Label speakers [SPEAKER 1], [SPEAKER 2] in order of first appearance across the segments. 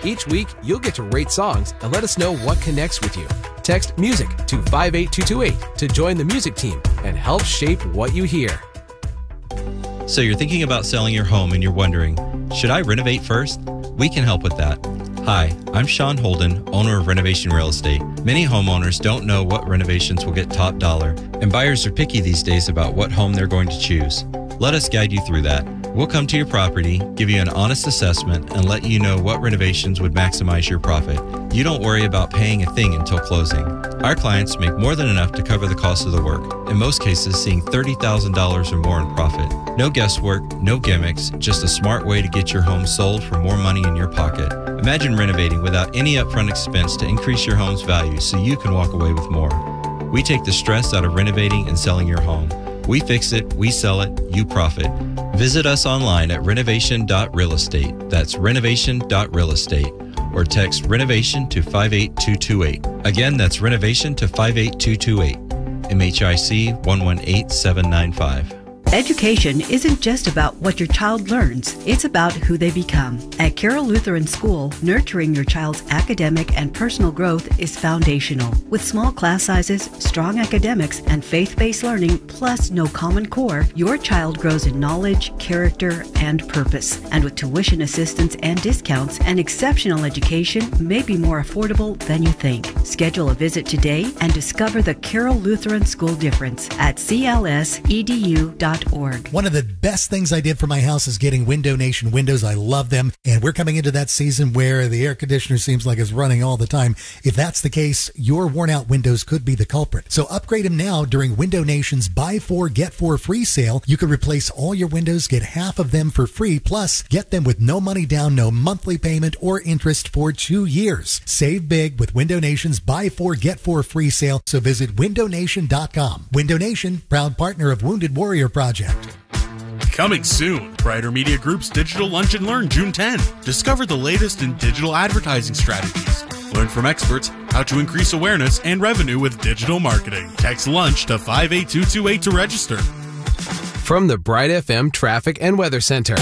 [SPEAKER 1] Each week, you'll get to rate songs and let us know what connects with you. Text MUSIC to 58228 to join the music team and help shape what you hear.
[SPEAKER 2] So you're thinking about selling your home and you're wondering, should I renovate first? We can help with that. Hi, I'm Sean Holden, owner of Renovation Real Estate. Many homeowners don't know what renovations will get top dollar, and buyers are picky these days about what home they're going to choose. Let us guide you through that. We'll come to your property, give you an honest assessment, and let you know what renovations would maximize your profit. You don't worry about paying a thing until closing. Our clients make more than enough to cover the cost of the work, in most cases seeing $30,000 or more in profit. No guesswork, no gimmicks, just a smart way to get your home sold for more money in your pocket. Imagine renovating without any upfront expense to increase your home's value so you can walk away with more. We take the stress out of renovating and selling your home. We fix it, we sell it, you profit. Visit us online at renovation.realestate. That's renovation.realestate. Or text renovation to 58228. Again, that's renovation to 58228. MHIC 118795.
[SPEAKER 3] Education isn't just about what your child learns, it's about who they become. At Carroll Lutheran School, nurturing your child's academic and personal growth is foundational. With small class sizes, strong academics, and faith-based learning, plus no common core, your child grows in knowledge, character, and purpose. And with tuition assistance and discounts, an exceptional education may be more affordable than you think. Schedule a visit today and discover the Carroll Lutheran School difference at clsedu.org.
[SPEAKER 4] One of the best things I did for my house is getting Window Nation windows. I love them. And we're coming into that season where the air conditioner seems like it's running all the time. If that's the case, your worn out windows could be the culprit. So upgrade them now during Window Nation's Buy 4, Get 4 free sale. You could replace all your windows, get half of them for free, plus get them with no money down, no monthly payment or interest for 2 years. Save big with Window Nation's Buy 4, Get 4 free sale. So visit windownation.com. Window Nation, proud partner of Wounded Warrior Project.
[SPEAKER 5] Coming soon, Brighter Media Group's Digital Lunch and Learn June 10. Discover the latest in digital advertising strategies. Learn from experts how to increase awareness and revenue with digital marketing. Text LUNCH to 58228 to register.
[SPEAKER 1] From the Bright FM Traffic and Weather Center.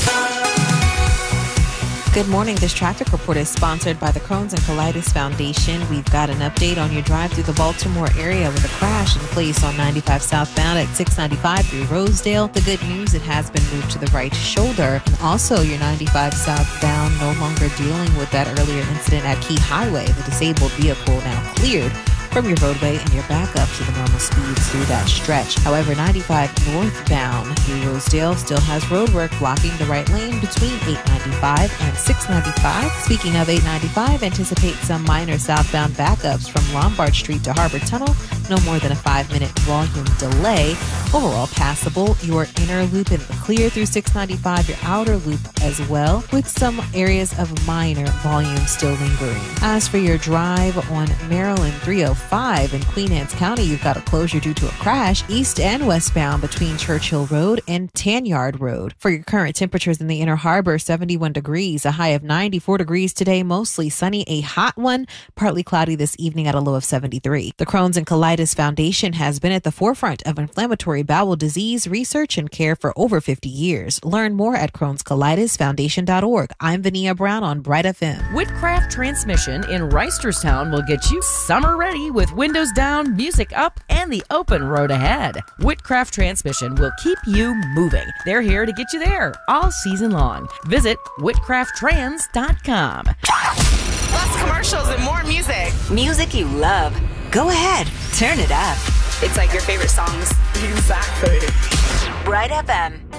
[SPEAKER 6] Good morning. This traffic report is sponsored by the Crohn's and Colitis Foundation. We've got an update on your drive through the Baltimore area with a crash in place on 95 southbound at 695 through Rosedale. The good news, it has been moved to the right shoulder. And also, your 95 southbound no longer dealing with that earlier incident at Key Highway. The disabled vehicle now cleared from your roadway and you're back up to the normal speeds through that stretch. However, 95 northbound through Rosedale still has roadwork blocking the right lane between 895 and 695. Speaking of 895, anticipate some minor southbound backups from Lombard Street to Harbor Tunnel. No more than a 5-minute volume delay. Overall passable. Your inner loop in the clear through 695, your outer loop as well, with some areas of minor volume still lingering. As for your drive on Maryland 305 in Queen Anne's County, you've got a closure due to a crash east and westbound between Churchill Road and Tanyard Road. For your current temperatures in the Inner Harbor, 71 degrees, a high of 94 degrees today, mostly sunny, a hot one, partly cloudy this evening at a low of 73. The Crohn's and Colitis Foundation has been at the forefront of inflammatory bowel disease research and care for over 50 years. Learn more at Crohn'sColitisFoundation.org. I'm Vania Brown on Bright FM.
[SPEAKER 7] Whitcraft Transmission in Reisterstown will get you summer ready with windows down, music up, and the open road ahead. Whitcraft Transmission will keep you moving. They're here to get you there all season long. Visit whitcrafttrans.com.
[SPEAKER 8] Less commercials and more music.
[SPEAKER 9] Music you love. Go ahead, turn it up.
[SPEAKER 8] It's like your favorite songs.
[SPEAKER 9] Exactly. Bright FM.